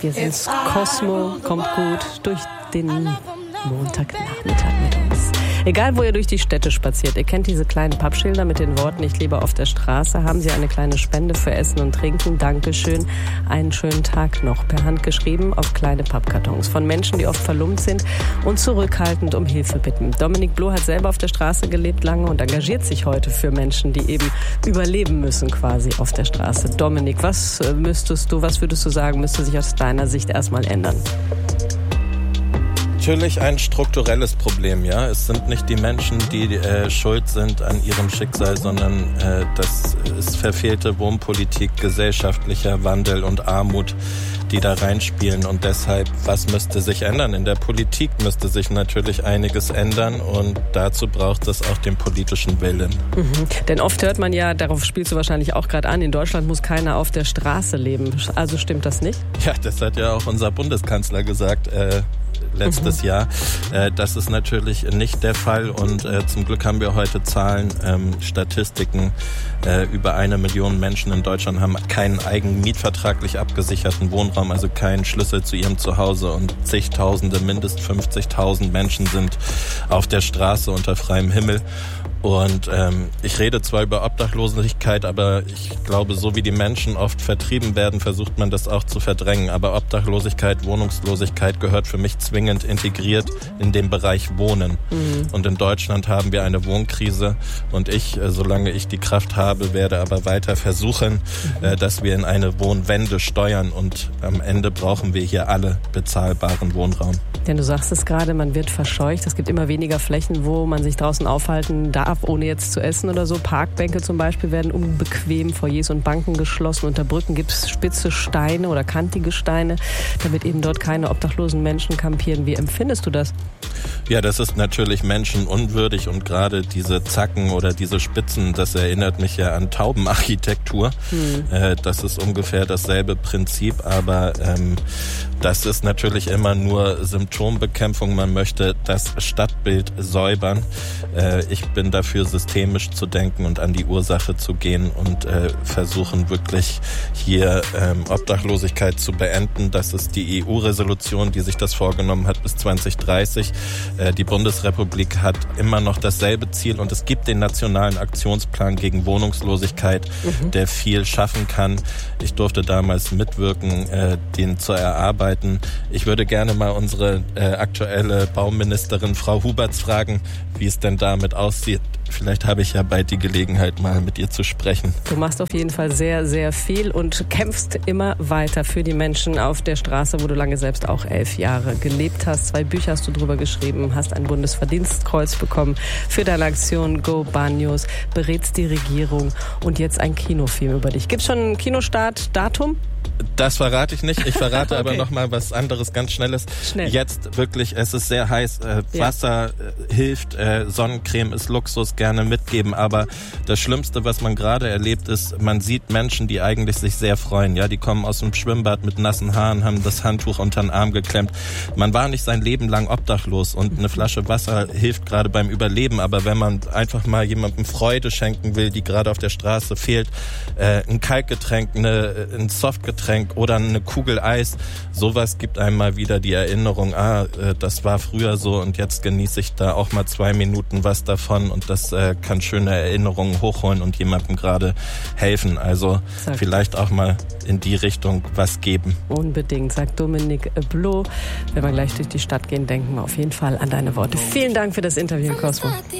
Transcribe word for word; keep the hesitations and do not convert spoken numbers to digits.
Wir sind's. Cosmo kommt gut durch den Montagnachmittag mit uns. Egal, wo ihr durch die Städte spaziert, ihr kennt diese kleinen Pappschilder mit den Worten "Ich lebe auf der Straße", haben sie eine kleine Spende für Essen und Trinken. Dankeschön. Einen schönen Tag noch. Per Hand geschrieben auf kleine Pappkartons. Von Menschen, die oft verlumpt sind und zurückhaltend um Hilfe bitten. Dominic Bloh hat selber auf der Straße gelebt lange und engagiert sich heute für Menschen, die eben überleben müssen quasi auf der Straße. Dominic, was müsstest du, was würdest du sagen, müsste sich aus deiner Sicht erstmal ändern? Natürlich ein strukturelles Problem, ja. Es sind nicht die Menschen, die äh, schuld sind an ihrem Schicksal, sondern äh, das ist verfehlte Wohnpolitik, gesellschaftlicher Wandel und Armut, die da reinspielen. Und deshalb, was müsste sich ändern? In der Politik müsste sich natürlich einiges ändern und dazu braucht es auch den politischen Willen. Mhm. Denn oft hört man ja, darauf spielst du wahrscheinlich auch gerade an, in Deutschland muss keiner auf der Straße leben. Also stimmt das nicht? Ja, das hat ja auch unser Bundeskanzler gesagt, äh, letztes mhm. Jahr. Äh, das ist natürlich nicht der Fall und äh, zum Glück haben wir heute Zahlen, ähm, Statistiken. Äh, über eine Million Menschen in Deutschland haben keinen eigenen mietvertraglich abgesicherten Wohnraum, also keinen Schlüssel zu ihrem Zuhause und zigtausende, mindestens fünfzigtausend Menschen sind auf der Straße unter freiem Himmel. Und ähm, ich rede zwar über Obdachlosigkeit, aber ich glaube, so wie die Menschen oft vertrieben werden, versucht man das auch zu verdrängen. Aber Obdachlosigkeit, Wohnungslosigkeit gehört für mich zwingend integriert in den Bereich Wohnen. Mhm. Und in Deutschland haben wir eine Wohnkrise. Und ich, äh, solange ich die Kraft habe, werde aber weiter versuchen, mhm. äh, dass wir in eine Wohnwende steuern. Und am Ende brauchen wir hier alle bezahlbaren Wohnraum. Denn du sagst es gerade, man wird verscheucht. Es gibt immer weniger Flächen, wo man sich draußen aufhalten darf, ohne jetzt zu essen oder so. Parkbänke zum Beispiel werden unbequem, Foyers und Banken geschlossen. Unter Brücken gibt es spitze Steine oder kantige Steine, damit eben dort keine obdachlosen Menschen kampieren. Wie empfindest du das? Ja, das ist natürlich menschenunwürdig und gerade diese Zacken oder diese Spitzen, das erinnert mich ja an Taubenarchitektur. Hm. Äh, das ist ungefähr dasselbe Prinzip, aber ähm, das ist natürlich immer nur Symptombekämpfung. Man möchte das Stadtbild säubern. Äh, ich bin dafür, systemisch zu denken und an die Ursache zu gehen und äh, versuchen wirklich hier ähm, Obdachlosigkeit zu beenden. Das ist die E U-Resolution, die sich das vorgenommen hat bis zwanzig dreißig. Äh, die Bundesrepublik hat immer noch dasselbe Ziel und es gibt den nationalen Aktionsplan gegen Wohnungslosigkeit, mhm. der viel schaffen kann. Ich durfte damals mitwirken, äh, den zu erarbeiten. Ich würde gerne mal unsere äh, aktuelle Bauministerin Frau Huberts fragen, wie es denn damit aussieht. Vielleicht habe ich ja bald die Gelegenheit, mal mit ihr zu sprechen. Du machst auf jeden Fall sehr, sehr viel und kämpfst immer weiter für die Menschen auf der Straße, wo du lange selbst auch elf Jahre gelebt hast. Zwei Bücher hast du drüber geschrieben, hast ein Bundesverdienstkreuz bekommen für deine Aktion Go Banyos, berätst die Regierung und jetzt ein Kinofilm über dich. Gibt es schon ein Kinostart-Datum? Das verrate ich nicht. Ich verrate okay. aber noch mal was anderes, ganz Schnelles. Schnell. Jetzt wirklich, es ist sehr heiß. Äh, ja. Wasser äh, hilft, äh, Sonnencreme ist Luxus, gerne mitgeben. Aber das Schlimmste, was man gerade erlebt, ist, man sieht Menschen, die eigentlich sich sehr freuen. Ja, die kommen aus dem Schwimmbad mit nassen Haaren, haben das Handtuch unter den Arm geklemmt. Man war nicht sein Leben lang obdachlos und eine Flasche Wasser hilft gerade beim Überleben. Aber wenn man einfach mal jemandem Freude schenken will, die gerade auf der Straße fehlt, äh, ein Kaltgetränk, eine, ein Softgetränk oder eine Kugel Eis, sowas gibt einem mal wieder die Erinnerung, ah, das war früher so und jetzt genieße ich da auch mal zwei Minuten was davon und das äh, kann schöne Erinnerungen hochholen und jemandem gerade helfen. Also sagt, vielleicht auch mal in die Richtung was geben. Unbedingt, sagt Dominic Bloh. Wenn wir gleich durch die Stadt gehen, denken wir auf jeden Fall an deine Worte. Vielen Dank für das Interview, Cosmo.